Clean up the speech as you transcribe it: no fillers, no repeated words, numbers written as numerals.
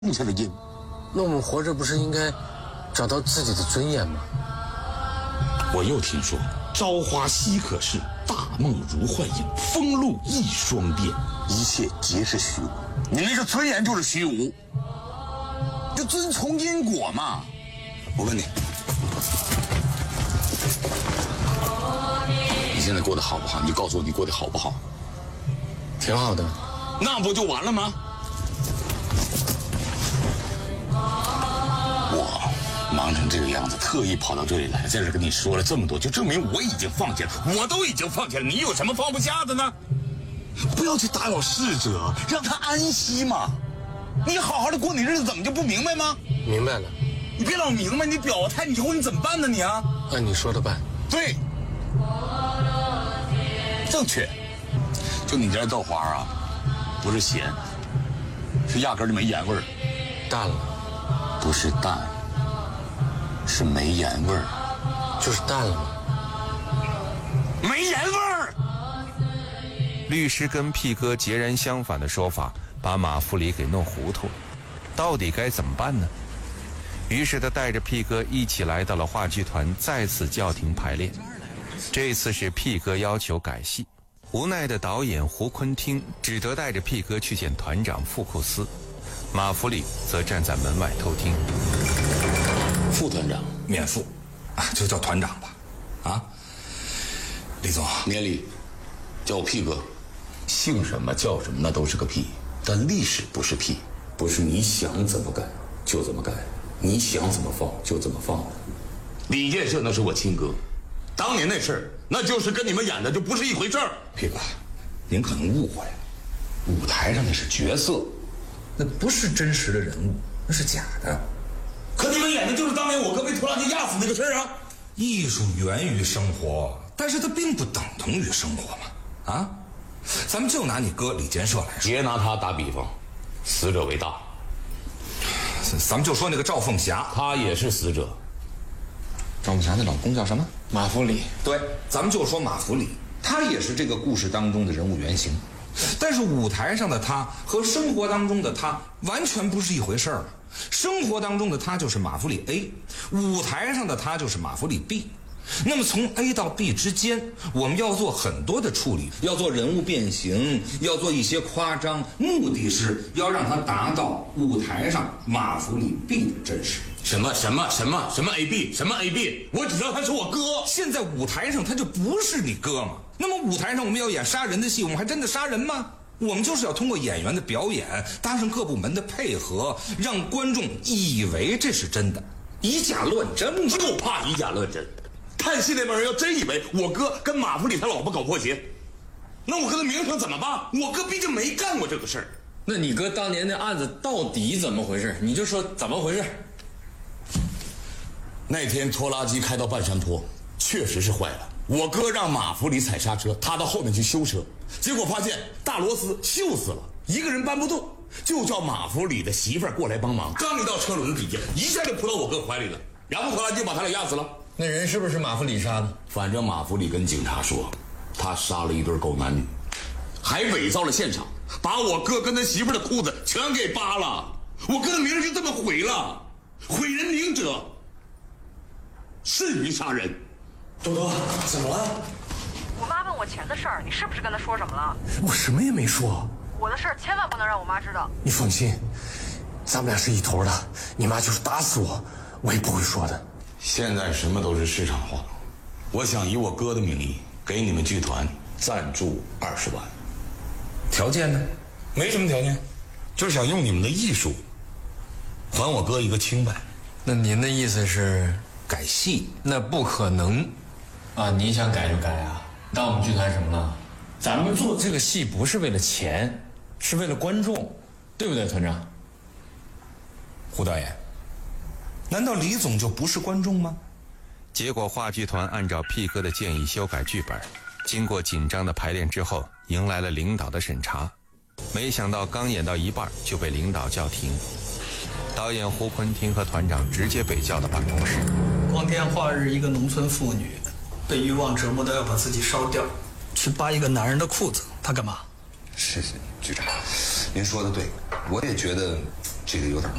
种下的瘾。 那我们活着不是应该找到自己的尊严吗？ 我又听说朝花夕可视，大梦如幻影，风露一双变，一切皆是虚无。你那个尊严就是虚无，就遵从因果嘛。我问你，你现在过得好不好？你就告诉我你过得好不好？ 挺好的。 那不就完了吗？我忙成这个样子，特意跑到这里来，在这跟你说了这么多，就证明我已经放弃了，我都已经放弃了，你有什么放不下的呢？不要去打扰逝者，让他安息嘛。你好好的过你日子，怎么就不明白吗？ 明白了。 你别老明白，你表态以后你怎么办呢你啊？ 按你说的办。 对，正确。就你这豆花啊，不是咸，是压根儿就没盐味儿。 淡了。 不是淡，是没盐味儿。 就是淡了吗？ 没盐味儿。 律师跟屁哥截然相反的说法，把马福里给弄糊涂了。到底该怎么办呢？于是他带着屁哥一起来到了话剧团，再次叫停排练。这次是屁哥要求改戏，无奈的导演胡坤听只得带着屁哥去见团长傅库斯，马福里则站在门外偷听。 副团长免副，就叫团长吧。啊，李总， 免礼，叫我屁哥，姓什么叫什么那都是个屁，但历史不是屁，不是你想怎么改就怎么改，你想怎么放就怎么放的。李建设那是我亲哥，当年那事儿那就是跟你们演的就不是一回事儿。 屁哥，您可能误会了，舞台上那是角色，那不是真实的人物，那是假的。 可你们演的就是当年我哥被拖拉机压死那个事儿啊！ 艺术源于生活，但是它并不等同于生活嘛。啊，咱们就拿你哥李建设来说， 别拿他打比方，死者为大。 咱们就说那个赵凤霞， 他也是死者。 赵凤霞那老公叫什么？ 马福里。 对，咱们就说马福里，他也是这个故事当中的人物原型。但是舞台上的他和生活当中的他完全不是一回事儿。生活当中的他就是马福里 A， 舞台上的他就是马福里 B。那么从 A 到 B 之间，我们要做很多的处理，要做人物变形，要做一些夸张，目的是要让他达到舞台上马福里 B 的真实。 什么 AB 什么 AB， 我只知道他是我哥。 现在舞台上他就不是你哥嘛。那么舞台上我们要演杀人的戏，我们还真的杀人吗？我们就是要通过演员的表演，搭上各部门的配合，让观众以为这是真的，以假乱真嘛。 就怕以假乱真。看戏那帮人要真以为我哥跟马福里他老婆搞破鞋，那我哥的名声怎么办？我哥毕竟没干过这个事儿。 那你哥当年那案子到底怎么回事？你就说怎么回事。 那天拖拉机开到半山坡，确实是坏了。我哥让马福里踩刹车，他到后面去修车，结果发现大螺丝锈死了，一个人搬不动，就叫马福里的媳妇儿过来帮忙。刚一到车轮底下，一下就扑到我哥怀里了，然后拖拉机把他俩压死了。 那人是不是马福里杀的？ 反正马福里跟警察说，他杀了一对狗男女，还伪造了现场，把我哥跟他媳妇儿的裤子全给扒了。我哥的名儿就这么毁了，毁人名者甚于杀人。 多多，怎么了？ 我妈问我钱的事儿，你是不是跟她说什么了？ 我什么也没说。 我的事儿千万不能让我妈知道。 你放心，咱们俩是一头的，你妈就是打死我，我也不会说的。 现在什么都是市场化，我想以我哥的名义给你们剧团赞助20万。 条件呢？ 没什么条件，就是想用你们的艺术还我哥一个清白。 那您的意思是改戏？ 那不可能啊！你想改就改啊！当我们剧团什么了？咱们做这个戏不是为了钱，是为了观众，对不对，团长？ 胡导演，难道李总就不是观众吗？ 结果话剧团按照屁哥的建议修改剧本，经过紧张的排练之后，迎来了领导的审查。没想到刚演到一半就被领导叫停，导演胡坤听和团长直接被叫到办公室。 光天化日，一个农村妇女被欲望折磨到要把自己烧掉，去扒一个男人的裤子，她干嘛？ 是局长，您说的对，我也觉得这个有点